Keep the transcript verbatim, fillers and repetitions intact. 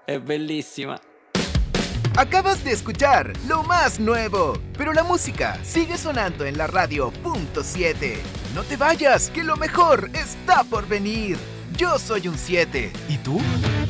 È bellissima. Acabas de escuchar lo más nuevo, pero la música sigue sonando en la radio punto siete. No te vayas, que lo mejor está por venir. Yo soy un siete. ¿Y tú?